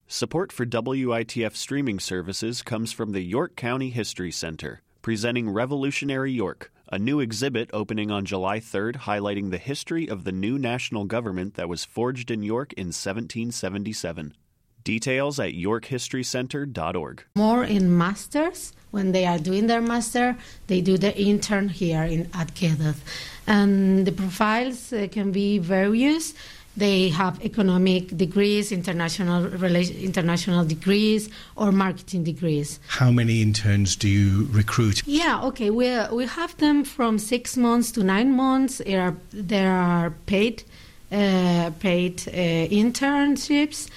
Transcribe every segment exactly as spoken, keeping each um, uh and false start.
Support for W I T F streaming services comes from the York County History Center, presenting Revolutionary York, a new exhibit opening on July third highlighting the history of the new national government that was forged in York in seventeen seventy-seven. Details at york history center dot org. More in masters. When they are doing their master, they do the intern here in at Kenneth. And the profiles uh, can be various. They have economic degrees, international rela- international degrees, or marketing degrees. How many interns do you recruit? Yeah, okay. We we have them from six months to nine months. There are, there are paid uh, paid uh, internships,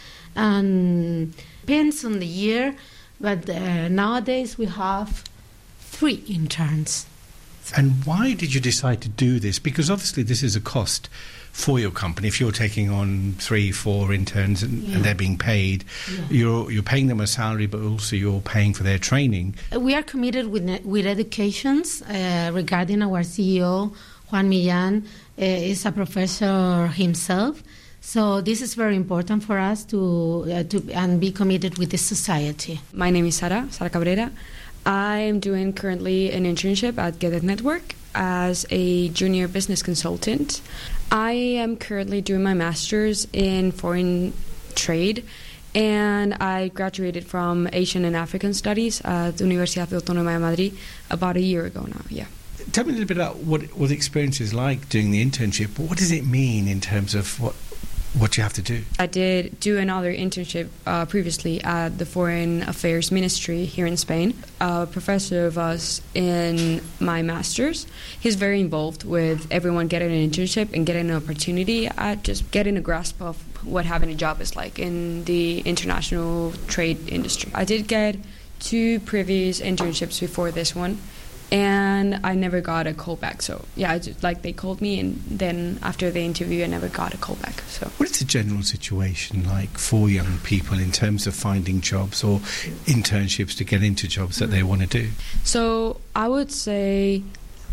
and depends on the year. But uh, nowadays we have three interns. And why did you decide to do this? Because obviously this is a cost for your company. If you're taking on three, four interns and, yeah. and they're being paid, yeah. you're you're paying them a salary, but also you're paying for their training. We are committed with with educations uh, regarding our C E O, Juan Millán, uh, is a professor himself. So this is very important for us to uh, to and be committed with this society. My name is Sara, Sara Cabrera. I am doing currently an internship at Get Network as a junior business consultant. I am currently doing my master's in foreign trade, and I graduated from Asian and African Studies at the Universidad Autónoma de Madrid about a year ago now, yeah. Tell me a little bit about what, what the experience is like doing the internship. What does it mean in terms of what what you have to do? I did do another internship uh, previously at the Foreign Affairs Ministry here in Spain. A professor of us in my master's, he's very involved with everyone getting an internship and getting an opportunity at just getting a grasp of what having a job is like in the international trade industry. I did get two previous internships before this one, and I never got a call back. So, yeah, I just, like they called me, and then after the interview, I never got a call back. So, what is the general situation like for young people in terms of finding jobs or internships to get into jobs that they want to do? So, I would say,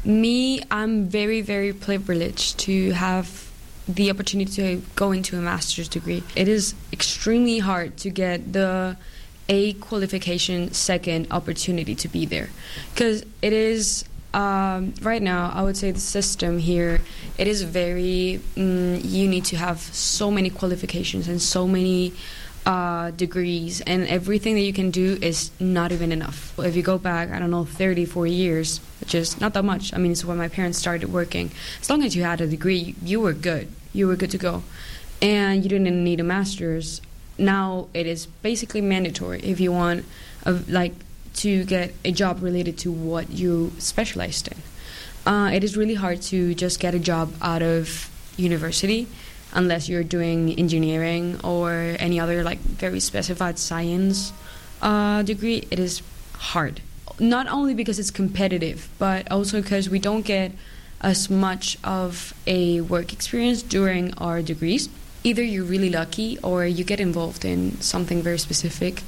me, I'm very, very privileged to have the opportunity to go into a master's degree. It is extremely hard to get the a qualification second opportunity to be there, because it is um, right now I would say the system here, it is very mm, you need to have so many qualifications and so many uh, degrees, and everything that you can do is not even enough. If you go back, I don't know, thirty, forty years, which is not that much. I mean, it's when my parents started working. As long as you had a degree, you were good. You were good to go, and you didn't need a master's. Now it is basically mandatory if you want a, like to get a job related to what you specialized in. Uh, it is really hard to just get a job out of university unless you're doing engineering or any other like very specified science uh, degree. It is hard, not only because it's competitive, but also because we don't get as much of a work experience during our degrees. Either you're really lucky or you get involved in something very specific,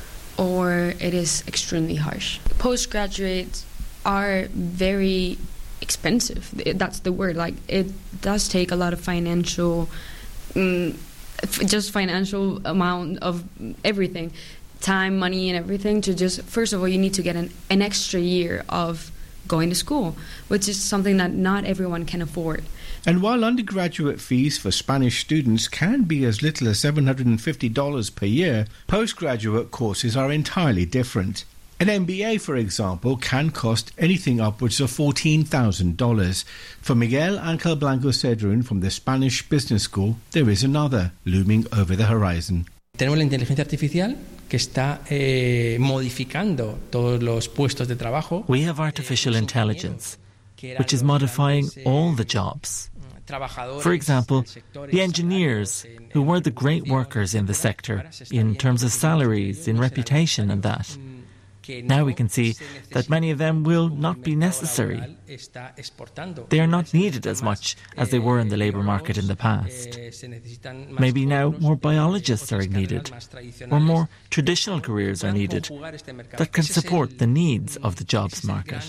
or it is extremely harsh. Postgraduates are very expensive. That's the word. Like, it does take a lot of financial, um, just financial amount of everything, time, money, and everything to just, first of all, you need to get an, an extra year of going to school, which is something that not everyone can afford. And while undergraduate fees for Spanish students can be as little as seven hundred fifty dollars per year, postgraduate courses are entirely different. An M B A, for example, can cost anything upwards of fourteen thousand dollars. For Miguel Ángel Blanco Cedrún from the Spanish Business School, there is another looming over the horizon. Tenemos la inteligencia artificial que está eh, modificando todos los puestos de trabajo. We have artificial intelligence, which is modifying all the jobs. For example, the engineers, who were the great workers in the sector, in terms of salaries, in reputation and that. Now we can see that many of them will not be necessary. They are not needed as much as they were in the labour market in the past. Maybe now more biologists are needed, or more traditional careers are needed that can support the needs of the jobs market.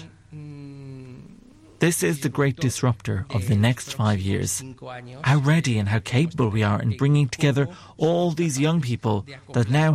This is the great disruptor of the next five years. How ready and how capable we are in bringing together all these young people that now